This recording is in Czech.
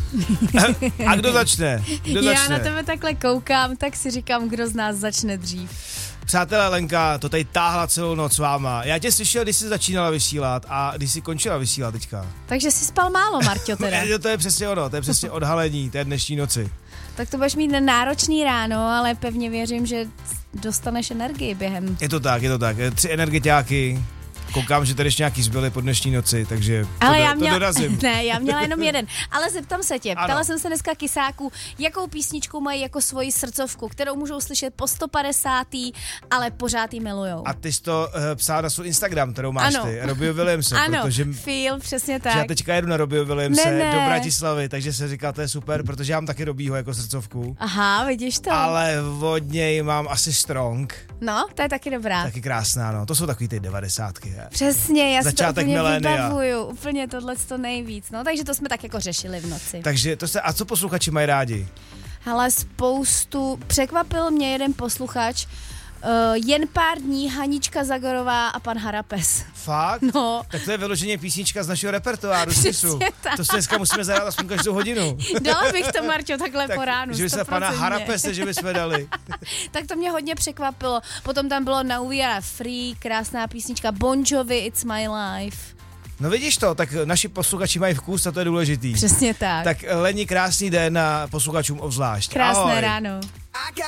A kdo začne? Já na tebe takhle koukám, tak si říkám, kdo z nás začne dřív. Přátelé, Lenka to tady táhla celou noc s váma. Já tě slyšel, když jsi začínala vysílat a když jsi končila vysílat teďka. Takže jsi spal málo, Marťo, teda. To je přesně ono, to je přesně odhalení té dnešní noci. Tak to budeš mít náročný ráno, ale pevně věřím, že dostaneš energii během. Je to tak. 3 energetiáky. Koukám, že tady ještě nějaký zbyly po dnešní noci, takže to dorazím. Ne, já měla jenom jeden. Ale zeptám se tě, ptala jsem se dneska kysáků, jakou písničku mají jako svoji srdcovku, kterou můžou slyšet po 150. ale pořád jí milujou. A ty jsi to psala na svůj Instagram, kterou máš ty, Robbieho Williamse. Ano, protože Feel, přesně tak. Já teďka jedu na Robbieho Williamse do Bratislavy, takže se říká, to je super, protože já mám taky Robbieho jako srdcovku. Aha, vidíš to. Ale od něj mám asi Strong. No, to je taky dobrá. Taky krásná, no. To jsou takový ty 90. Přesně, já si to úplně milénia. vybavuju, úplně tohleto nejvíc, no, takže to jsme tak jako řešili v noci. Takže a co posluchači mají rádi? Hele, překvapil mě jeden posluchač, jen pár dní, Hanička Zagorová a pan Harapes. Fakt? No. Tak to je vyloženě písnička z našeho repertoáru. To si dneska musíme zahrát aspoň každou hodinu. Dala bych to, Marťo, takhle po ránu. Že by se pana Harapese, že bychom dali. Tak to mě hodně překvapilo. Potom tam bylo Now We Are Free, krásná písnička, Bon Jovi, It's My Life. No vidíš to, tak naši posluchači mají vkus a to je důležitý. Přesně tak. Tak Leni, krásný den a posluchačům obzvlášť. Krásné Ahoj. ráno.